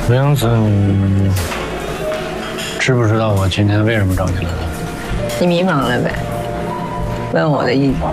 梁子，你知不知道我今天为什么找你来了？ 你迷茫了呗？问我的意见。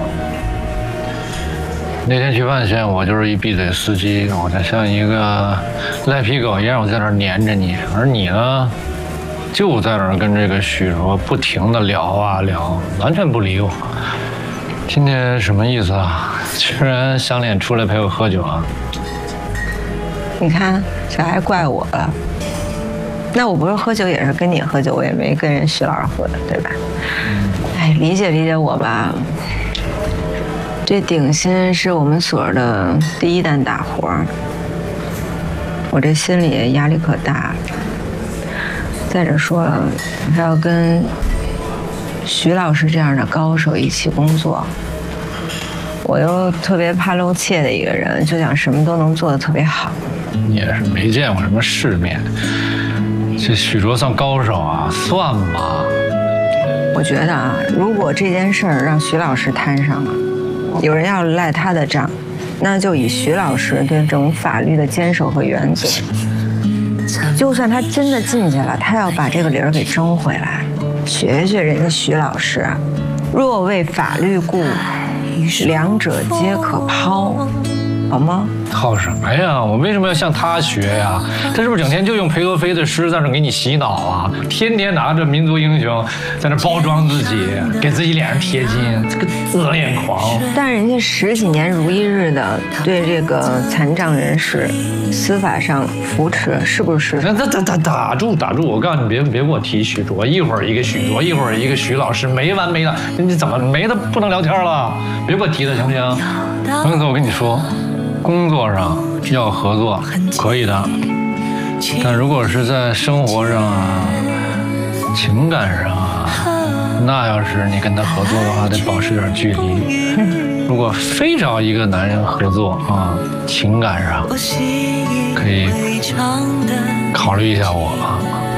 那天去万县，我就是一闭嘴司机，我就像一个赖皮狗一样，我在那儿黏着你，而你呢，就在那儿跟这个许卓不停地聊啊聊，完全不理我。今天什么意思啊？居然想脸出来陪我喝酒啊？ 你看，这还怪我了。那我不是喝酒也是跟你喝酒，我也没跟人徐老师喝的，对吧？哎，理解理解我吧。这顶薪是我们所的第一单大活，我这心里压力可大了。再者说了，还要跟徐老师这样的高手一起工作，我又特别怕露怯的一个人，就想什么都能做得特别好。 你也是没见过什么世面，这许卓算高手啊？算吗？ 我觉得啊，如果这件事儿让徐老师摊上了，有人要赖他的账，那就以徐老师对这种法律的坚守和原则。就算他真的进去了，他要把这个理儿给争回来，学学人家徐老师，若为法律故，两者皆可抛，好吗？ 好什么呀？我为什么要向他学呀？他是不是整天就用裴多菲的诗在那给你洗脑啊？天天拿着民族英雄在那包装自己，给自己脸上贴金，这个自恋狂。 但人家10几年如一日的对这个残障人士司法上扶持，是不是？ 打住！我告诉你，别给我提许卓，一会儿一个许卓，一会儿一个徐老师，没完没了。你怎么没的不能聊天了？别给我提了，行不行？孟子，我跟你说。工作上要合作可以的，但如果是在生活上啊、情感上啊，那要是你跟他合作的话，得保持点距离。如果非找一个男人合作啊，情感上可以考虑一下我啊。